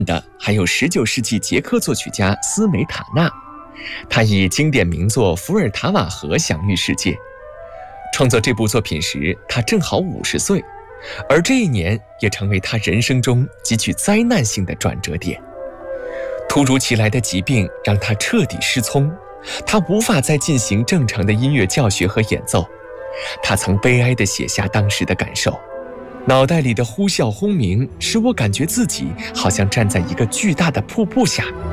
的还有19世纪捷克作曲家斯梅塔纳，他以经典名作《伏尔塔瓦河》享誉世界。创作这部作品时，他正好50岁，而这一年也成为他人生中极具灾难性的转折点。突如其来的疾病让他彻底失聪，他无法再进行正常的音乐教学和演奏。他曾悲哀地写下当时的感受：脑袋里的呼啸轰鸣使我感觉自己好像站在一个巨大的瀑布下，